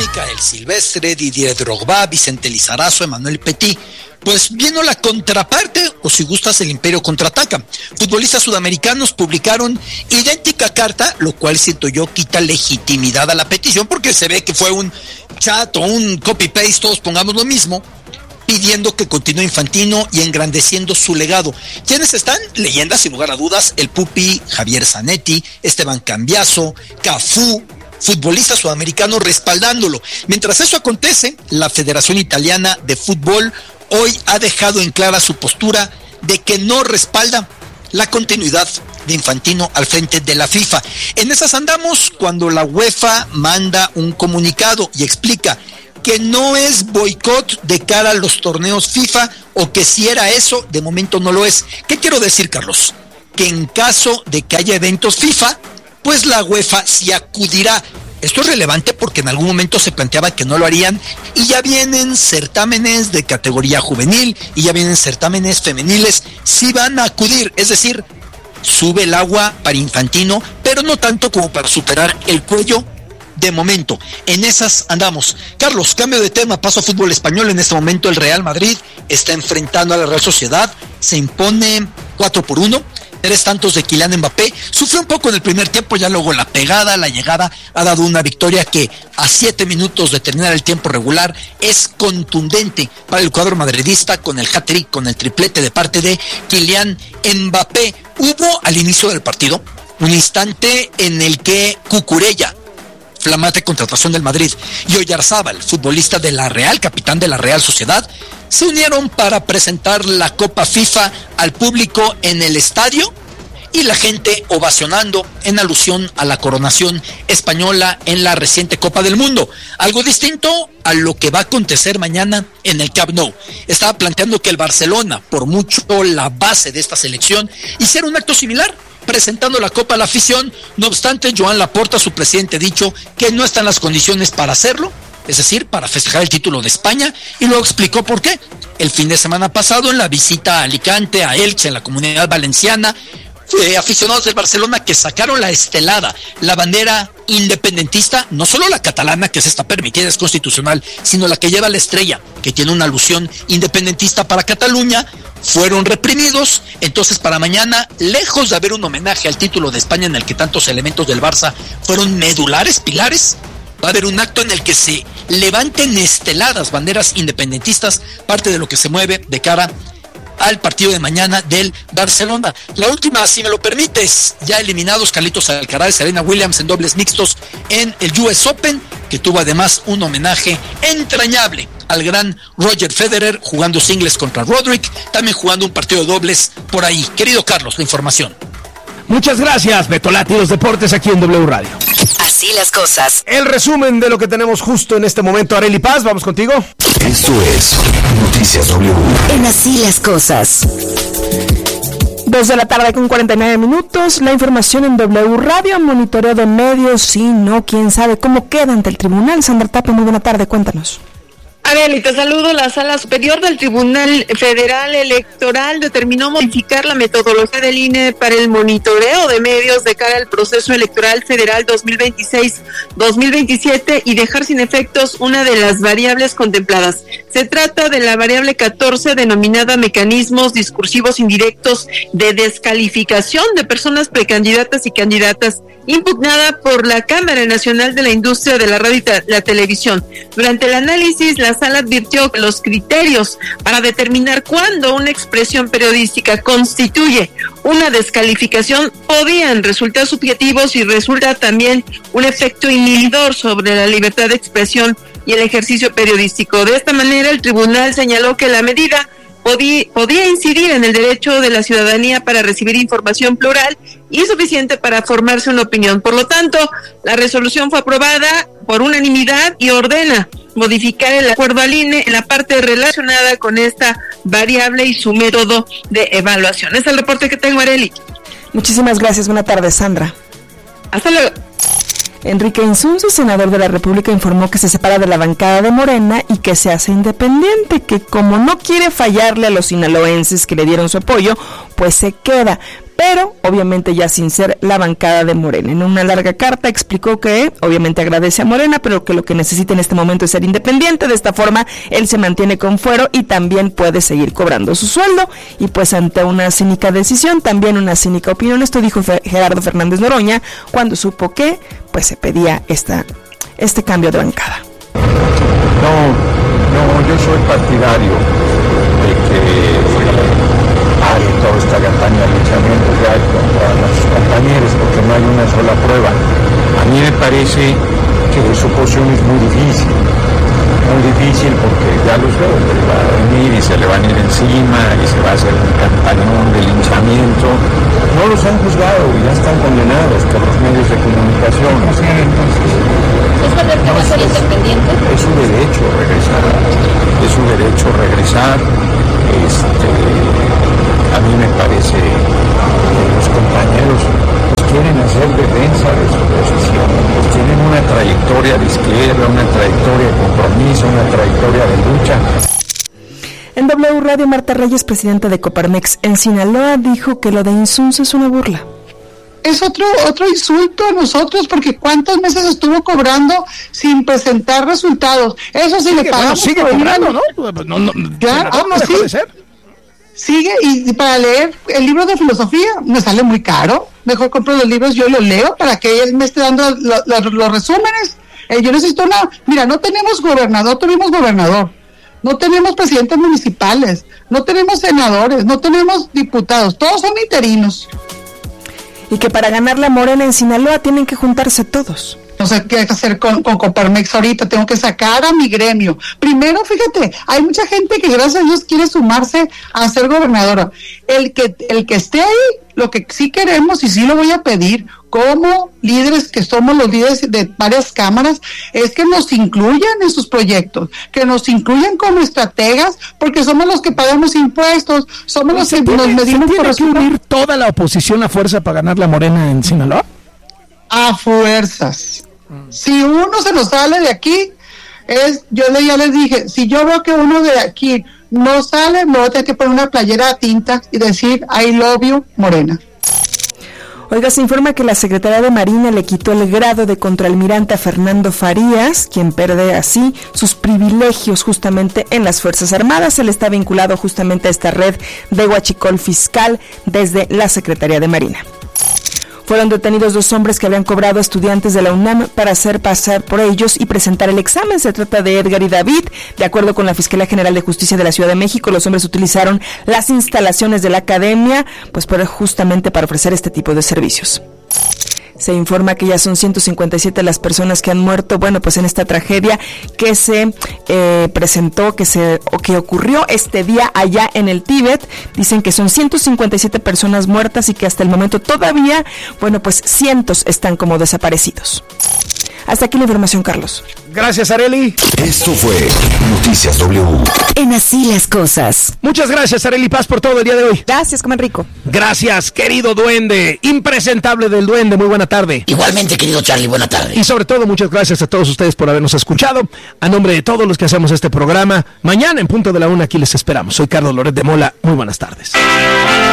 Michael Silvestre, Didier Drogba, Vicente Lizarazo, Emmanuel Petit. Pues vino la contraparte, o si gustas, el Imperio contraataca. Futbolistas sudamericanos publicaron idéntica carta, lo cual siento yo quita legitimidad a la petición, porque se ve que fue un chat o un copy-paste, todos pongamos lo mismo, pidiendo que continúe Infantino y engrandeciendo su legado. ¿Quiénes están? Leyendas, sin lugar a dudas, el Pupi, Javier Zanetti, Esteban Cambiaso, Cafú, futbolistas sudamericanos respaldándolo. Mientras eso acontece, la Federación Italiana de Fútbol hoy ha dejado en clara su postura de que no respalda la continuidad de Infantino al frente de la FIFA. En esas andamos cuando la UEFA manda un comunicado y explica que no es boicot de cara a los torneos FIFA, o que si era eso, de momento no lo es. ¿Qué quiero decir, Carlos? Que en caso de que haya eventos FIFA, pues la UEFA sí acudirá. Esto es relevante porque en algún momento se planteaba que no lo harían, y ya vienen certámenes de categoría juvenil y ya vienen certámenes femeniles, sí van a acudir. Es decir, sube el agua para Infantino, pero no tanto como para superar el cuello. De momento, en esas andamos. Carlos, cambio de tema, paso a fútbol español. En este momento el Real Madrid está enfrentando a la Real Sociedad, se impone 4-1, 3 tantos de Kylian Mbappé. Sufrió un poco en el primer tiempo, ya luego la pegada, la llegada ha dado una victoria que a 7 minutos de terminar el tiempo regular es contundente para el cuadro madridista, con el hat-trick, con el triplete de parte de Kylian Mbappé. Hubo al inicio del partido un instante en el que Cucurella, flamante contratación del Madrid, y Oyarzábal, futbolista de la Real, capitán de la Real Sociedad, se unieron para presentar la Copa FIFA al público en el estadio, y la gente ovacionando en alusión a la coronación española en la reciente Copa del Mundo. Algo distinto a lo que va a acontecer mañana en el Camp Nou. Estaba planteando que el Barcelona, por mucho la base de esta selección, hiciera un acto similar, presentando la Copa a la afición. No obstante, Joan Laporta, su presidente, ha dicho que no están las condiciones para hacerlo, es decir, para festejar el título de España, y luego explicó por qué. El fin de semana pasado, en la visita a Alicante, a Elche, en la Comunidad Valenciana, aficionados del Barcelona que sacaron la estelada, la bandera independentista, no solo la catalana, que se está permitida, es constitucional, sino la que lleva la estrella, que tiene una alusión independentista para Cataluña, fueron reprimidos. Entonces, para mañana, lejos de haber un homenaje al título de España en el que tantos elementos del Barça fueron medulares, pilares, va a haber un acto en el que se levanten esteladas banderas independentistas, parte de lo que se mueve de cara al partido de mañana del Barcelona. La última, si me lo permites, ya eliminados Carlitos Alcaraz y Serena Williams en dobles mixtos en el US Open, que tuvo además un homenaje entrañable al gran Roger Federer, jugando singles contra Roderick, también jugando un partido de dobles por ahí. Querido Carlos, la información. Muchas gracias, Betolati, los deportes aquí en W Radio. Así las cosas. El resumen de lo que tenemos justo en este momento. Arely Paz, vamos contigo. Esto es Noticias W. En Así las cosas. 2 de la tarde con 49 minutos. La información en W Radio, monitoreo de medios, sí, no, quién sabe cómo queda ante el tribunal. Sandra Tapia, muy buena tarde, cuéntanos. Arely, te saludo. La Sala Superior del Tribunal Federal Electoral determinó modificar la metodología del INE para el monitoreo de medios de cara al proceso electoral federal 2026-2027 y dejar sin efectos una de las variables contempladas. Se trata de la variable 14, denominada mecanismos discursivos indirectos de descalificación de personas precandidatas y candidatas, impugnada por la Cámara Nacional de la Industria de la Radio y la Televisión. Durante el análisis, la Sala advirtió que los criterios para determinar cuándo una expresión periodística constituye una descalificación podían resultar subjetivos y resulta también un efecto inhibidor sobre la libertad de expresión y el ejercicio periodístico. De esta manera, el tribunal señaló que la medida podía incidir en el derecho de la ciudadanía para recibir información plural y suficiente para formarse una opinión. Por lo tanto, la resolución fue aprobada por unanimidad y ordena modificar el acuerdo al INE en la parte relacionada con esta variable y su método de evaluación. Es el reporte que tengo, Arely. Muchísimas gracias, buena tarde, Sandra. Hasta luego. Enrique Insunza, senador de la República, informó que se separa de la bancada de Morena y que se hace independiente, que como no quiere fallarle a los sinaloenses que le dieron su apoyo, pues se queda. pero obviamente ya sin ser la bancada de Morena. En una larga carta explicó que obviamente agradece a Morena, pero que lo que necesita en este momento es ser independiente. De esta forma él se mantiene con fuero y también puede seguir cobrando su sueldo. Y pues ante una cínica decisión, también una cínica opinión, esto dijo Gerardo Fernández Noroña cuando supo que pues se pedía este cambio de bancada. No, yo soy partidario de que hay toda esta campaña de linchamiento que hay contra nuestros compañeros porque no hay una sola prueba. A mí me parece que su posición es muy difícil porque ya los veo que va a venir y se le van a ir encima y se va a hacer un campañón de linchamiento. No los han juzgado y ya están condenados por los medios de comunicación. ¿Es verdad que va a ser independiente? Es su derecho regresar. A mí me parece que los compañeros quieren hacer defensa de su posición. Tienen una trayectoria de izquierda, una trayectoria de compromiso, una trayectoria de lucha. En W Radio, Marta Reyes, presidenta de Coparmex en Sinaloa, dijo que lo de Insunza es una burla. Es otro insulto a nosotros, porque ¿cuántos meses estuvo cobrando sin presentar resultados? Eso sí le pagamos. Sigue cobrando, ¿no? Claro, no dejó de ser. Sigue, y para leer el libro de filosofía me sale muy caro. Mejor compro los libros, yo los leo para que él me esté dando los resúmenes. Yo necesito mira, no tenemos gobernador, no tenemos presidentes municipales, no tenemos senadores, no tenemos diputados, todos son interinos. Y que para ganar la Morena en Sinaloa tienen que juntarse todos. No sé qué hacer con Coparmex ahorita, tengo que sacar a mi gremio. Primero, fíjate, hay mucha gente que gracias a Dios quiere sumarse a ser gobernadora. El que esté ahí, lo que sí queremos y sí lo voy a pedir, como líderes que somos los líderes de varias cámaras, es que nos incluyan en sus proyectos, que nos incluyan como estrategas, porque somos los que pagamos impuestos, somos los que nos medimos por resultados. ¿Tiene que unir toda la oposición a fuerza para ganar la Morena en Sinaloa? A fuerzas. Si uno se nos sale de aquí, ya les dije, si yo veo que uno de aquí no sale, me voy a tener que poner una playera de tinta y decir I love you, Morena. Oiga, se informa que la Secretaría de Marina le quitó el grado de contraalmirante a Fernando Farías, quien pierde así sus privilegios justamente en las Fuerzas Armadas. Él está vinculado justamente a esta red de huachicol fiscal desde la Secretaría de Marina. Fueron detenidos 2 hombres que habían cobrado a estudiantes de la UNAM para hacer pasar por ellos y presentar el examen. Se trata de Edgar y David. De acuerdo con la Fiscalía General de Justicia de la Ciudad de México, los hombres utilizaron las instalaciones de la academia, pues justamente para ofrecer este tipo de servicios. Se informa que ya son 157 las personas que han muerto, pues en esta tragedia que se presentó, que ocurrió este día allá en el Tíbet. Dicen que son 157 personas muertas y que hasta el momento todavía, cientos están como desaparecidos. Hasta aquí la información, Carlos. Gracias, Arely. Esto fue Noticias W. En Así las Cosas. Muchas gracias, Arely Paz, por todo el día de hoy. Gracias, comen rico. Gracias, querido duende, impresentable del duende, muy buena tarde. Igualmente, querido Charlie, buena tarde. Y sobre todo, muchas gracias a todos ustedes por habernos escuchado. A nombre de todos los que hacemos este programa, mañana en punto de la 1 aquí les esperamos. Soy Carlos Loret de Mola, muy buenas tardes.